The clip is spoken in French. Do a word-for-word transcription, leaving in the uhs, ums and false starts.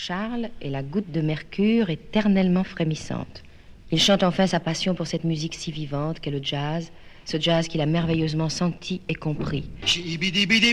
Charles est la goutte de mercure éternellement frémissante. Il chante enfin sa passion pour cette musique si vivante qu'est le jazz, ce jazz qu'il a merveilleusement senti et compris.